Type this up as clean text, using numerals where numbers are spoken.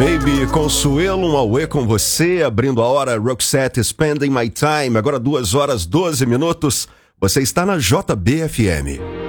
Baby, Consuelo, um Away com você, abrindo a hora, Roxette, Spending My Time, agora 2 horas 12 minutos, você está na JBFM.